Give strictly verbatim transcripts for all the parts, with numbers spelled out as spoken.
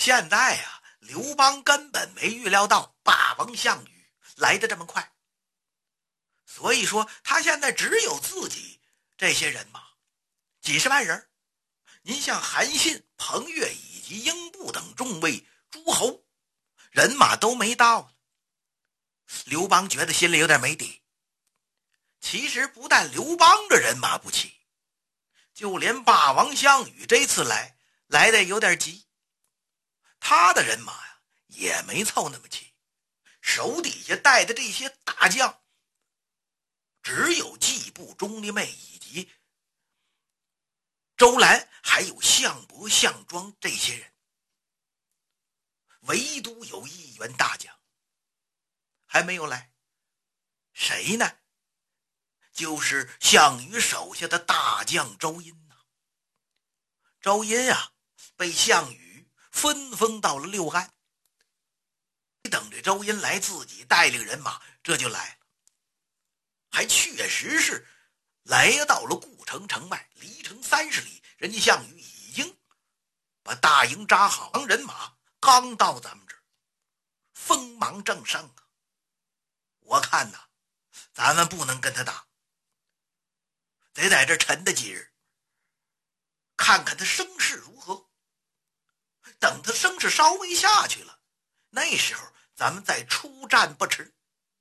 现在呀、啊，刘邦根本没预料到霸王项羽来得这么快，所以说他现在只有自己这些人马，几十万人。您像韩信、彭越以及英布等众位诸侯，人马都没到。刘邦觉得心里有点没底。其实不但刘邦的人马不齐，就连霸王项羽这次来来的有点急，他的人马呀也没凑那么齐，手底下带的这些大将只有季布、钟离昧以及周兰还有项伯、项庄这些人，唯独有一员大将还没有来。谁呢？就是项羽手下的大将周殷呐、啊。周殷啊，被项羽分封到了六安。等着周殷来，自己带领人马这就来了，还确实是来到了故城城外，离城三十里。人家项羽已经把大营扎好，人马刚到咱们这儿，锋芒正盛啊！我看呐，咱们不能跟他打，得在这沉的几日，看看他声势如何。等他声势稍微下去了，那时候咱们再出战不迟。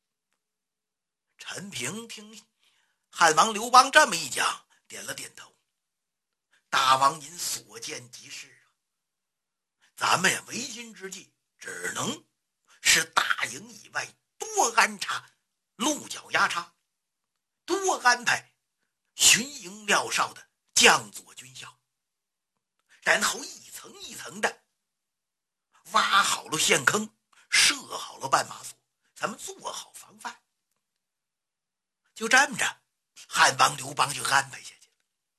陈平听汉王刘邦这么一讲，点了点头。大王您所见即是啊，咱们呀为今之计，只能是大营以外多安插鹿角压插，多安排巡营廖哨的将佐军校，然后一层一层的挖好了陷坑，设好了绊马索，咱们做好防范。就这么着，汉王刘邦就安排下去了。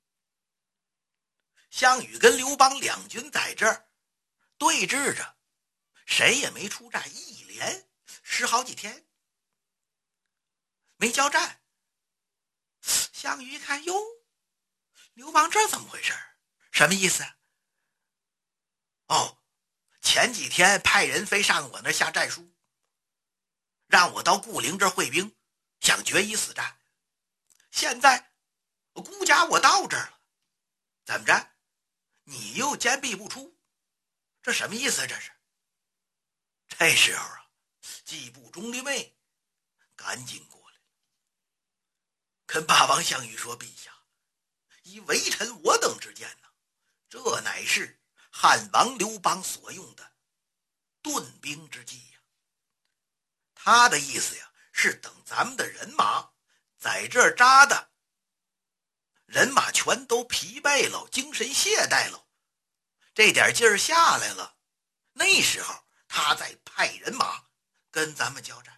项羽跟刘邦两军在这儿对峙着，谁也没出战，一连十好几天没交战。项羽一看，哟，刘邦这怎么回事？什么意思啊？哦，前几天派人飞上我那下战书，让我到固陵这儿会兵，想决一死战。现在孤家我到这儿了，怎么着？你又坚壁不出，这什么意思啊？这是。这时候啊，季布、钟离昧赶紧过来，跟霸王项羽说：“陛下，以微臣我等之见呢，这乃是汉王刘邦所用的顿兵之计呀。他的意思呀，是等咱们的人马在这儿扎的，人马全都疲惫了，精神懈怠了，这点劲儿下来了，那时候他再派人马跟咱们交战。”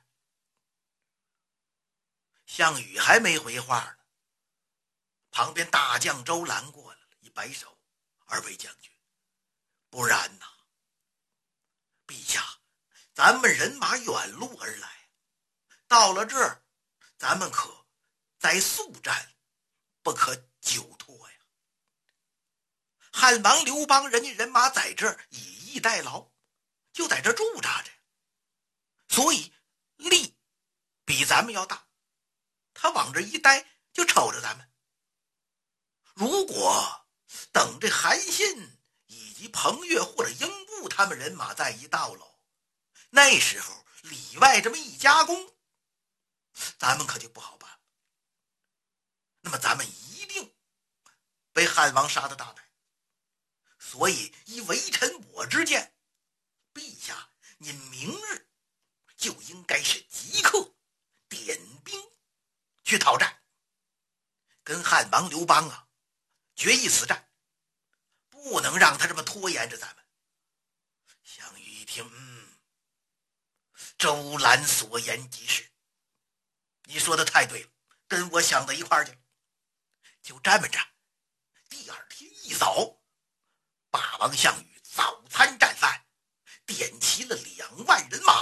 项羽还没回话呢，旁边大将周兰过来了，一摆手：“二位将军，不然呐，陛下，咱们人马远路而来，到了这儿，咱们可在速战，不可久拖呀。汉王刘邦人家人马在这儿以逸待劳，就在这驻扎着，所以力比咱们要大，他往这一待就瞅着咱们。如果等这韩信以及彭越或者英布他们人马再一到喽，那时候里外这么一加工，咱们可就不好办了。那么咱们一定被汉王杀的大败。所以以微臣我之见，陛下您明日就应该是即刻点兵去讨战，跟汉王刘邦啊决一死战，不能让他这么拖延着咱们。项羽一听，嗯，周兰所言极是，你说的太对了，跟我想到一块儿去了。就这么着，第二天一早，霸王项羽早餐战饭，点齐了两万人马，